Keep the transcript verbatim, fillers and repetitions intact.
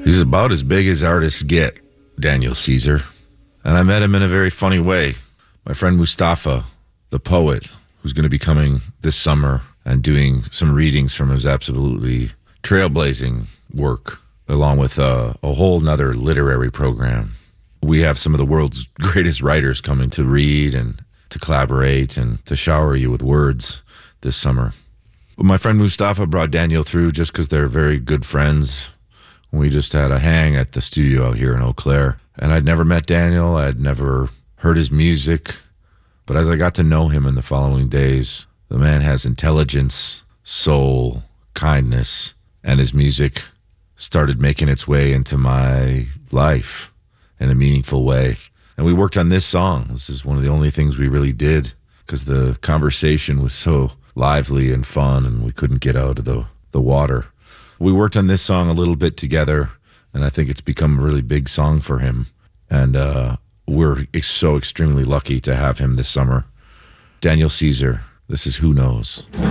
He's about as big as artists get, Daniel Caesar. And I met him in a very funny way. My friend Mustafa, the poet, who's going to be coming this summer and doing some readings from his absolutely trailblazing work, along with a, a whole nother literary program. We have some of the world's greatest writers coming to read and to collaborate and to shower you with words this summer. But my friend Mustafa brought Daniel through just because they're very good friends. We just had a hang at the studio out here in Eau Claire. And I'd never met Daniel. I'd never heard his music. But as I got to know him in the following days, the man has intelligence, soul, kindness, and his music started making its way into my life in a meaningful way. And we worked on this song. This is one of the only things we really did because the conversation was so lively and fun and we couldn't get out of the, the water. We worked on this song a little bit together, and I think it's become a really big song for him. And uh, we're so extremely lucky to have him this summer. Daniel Caesar, this is Who Knows.